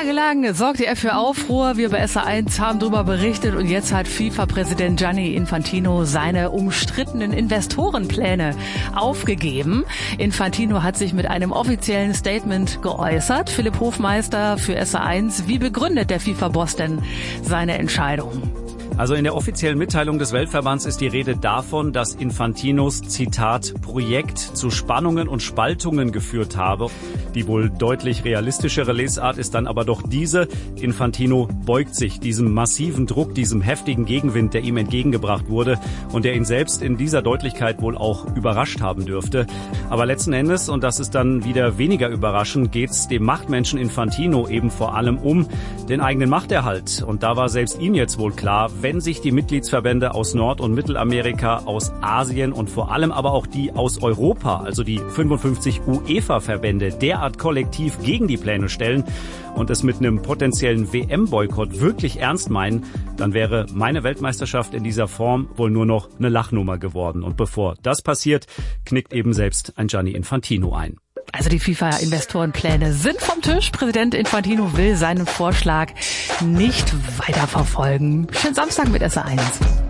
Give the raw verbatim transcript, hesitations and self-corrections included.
Tagelang sorgte er für Aufruhr. Wir bei S A eins haben darüber berichtet und jetzt hat FIFA-Präsident Gianni Infantino seine umstrittenen Investorenpläne aufgegeben. Infantino hat sich mit einem offiziellen Statement geäußert. Philipp Hofmeister für S A eins. Wie begründet der FIFA-Boss denn seine Entscheidung? Also in der offiziellen Mitteilung des Weltverbands ist die Rede davon, dass Infantinos, Zitat, Projekt zu Spannungen und Spaltungen geführt habe. Die wohl deutlich realistischere Lesart ist dann aber doch diese. Infantino beugt sich diesem massiven Druck, diesem heftigen Gegenwind, der ihm entgegengebracht wurde und der ihn selbst in dieser Deutlichkeit wohl auch überrascht haben dürfte. Aber letzten Endes, und das ist dann wieder weniger überraschend, geht es dem Machtmenschen Infantino eben vor allem um den eigenen Machterhalt. Und da war selbst ihm jetzt wohl klar, wenn sich die Mitgliedsverbände aus Nord- und Mittelamerika, aus Asien und vor allem aber auch die aus Europa, also die fünfundfünfzig UEFA-Verbände, derart kollektiv gegen die Pläne stellen und es mit einem potenziellen W M-Boykott wirklich ernst meinen, dann wäre meine Weltmeisterschaft in dieser Form wohl nur noch eine Lachnummer geworden. Und bevor das passiert, knickt eben selbst ein Gianni Infantino ein. Also die FIFA-Investorenpläne sind vom Tisch. Präsident Infantino will seinen Vorschlag nicht weiterverfolgen. Schönen Samstag mit S A eins.